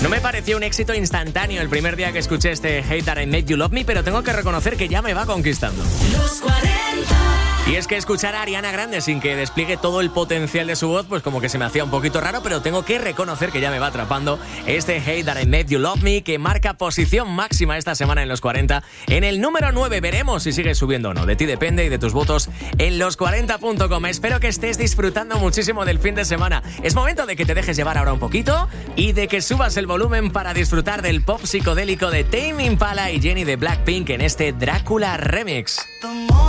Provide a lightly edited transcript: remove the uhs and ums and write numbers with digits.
No me pareció un éxito instantáneo el primer día que escuché este Hate That I Made You Love Me, pero tengo que reconocer que ya me va conquistando. Los 40. Y es que escuchar a Ariana Grande sin que despliegue todo el potencial de su voz, pues como que se me hacía un poquito raro, pero tengo que reconocer que ya me va atrapando este Hate That I Made You Love Me, que marca posición máxima esta semana en los 40. En el número 9 veremos si sigue subiendo o no. De ti depende y de tus votos en los40.com. Espero que estés disfrutando muchísimo del fin de semana. Es momento de que te dejes llevar ahora un poquito y de que subas el volumen para disfrutar del pop psicodélico de Tame Impala y Jennie de Blackpink en este Drácula Remix.